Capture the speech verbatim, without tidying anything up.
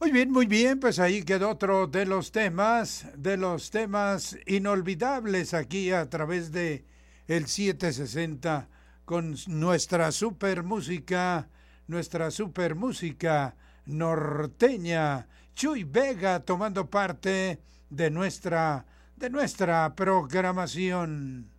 Muy bien, muy bien, pues ahí quedó otro de los temas, de los temas inolvidables aquí a través de el setecientos sesenta con nuestra super música, nuestra super música norteña. Chuy Vega tomando parte de nuestra, de nuestra programación.